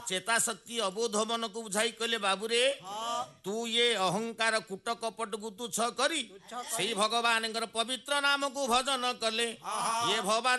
चेता शक्ति अबोध मन को बुझाई कहले बाबूरे तू ये अहंकार कूट कपट को तू छ करी से भगवान पवित्र नाम को भजन कले ये भगवान